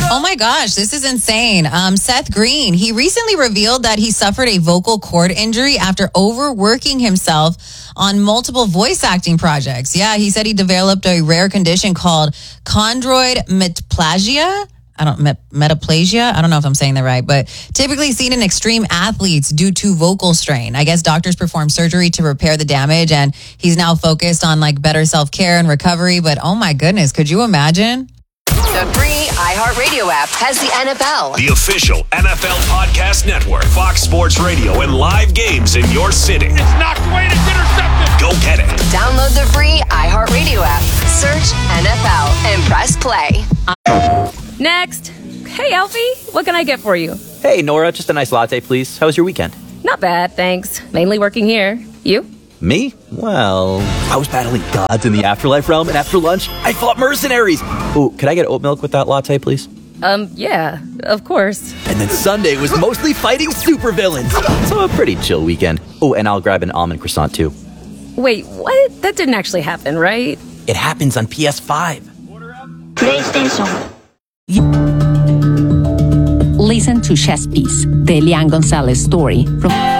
Oh my gosh, this is insane. Seth Green, he recently revealed that he suffered a vocal cord injury after overworking himself on multiple voice acting projects. Yeah, he said he developed a rare condition called chondroid metaplasia. Metaplasia. I don't know if I'm saying that right, but typically seen in extreme athletes due to vocal strain. I guess doctors performed surgery to repair the damage, and he's now focused on like better self-care and recovery. But oh my goodness, could you imagine? The free iHeartRadio app has the NFL, the official NFL podcast network, Fox Sports Radio, and live games in your city. It's knocked away and it's intercepted. Go get it. Download the free iHeartRadio app, search NFL, and press play. Next. Hey, Alfie, what can I get for you? Hey, Nora, just a nice latte, please. How was your weekend? Not bad, thanks. Mainly working here. You? Me? Well, I was battling gods in the afterlife realm, and after lunch, I fought mercenaries. Oh, could I get oat milk with that latte, please? Yeah, of course. And then Sunday was mostly fighting supervillains. So a pretty chill weekend. Oh, and I'll grab an almond croissant, too. Wait, what? That didn't actually happen, right? It happens on PS5. PlayStation. Listen to Chess Piece, the Elian Gonzalez story from